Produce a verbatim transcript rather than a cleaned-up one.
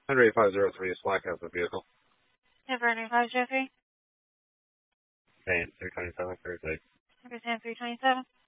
one eight five zero three, Slack has the vehicle. Denver nine five zero three. Van three twenty-seven, Thursday. Number ten three twenty seven.